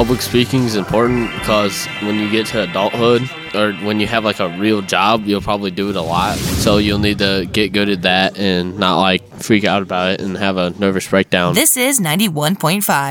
Public speaking is important because when you get to adulthood or when you have like a real job, you'll probably do it a lot. So you'll need to get good at that and not like freak out about it and have a nervous breakdown. This is 91.5.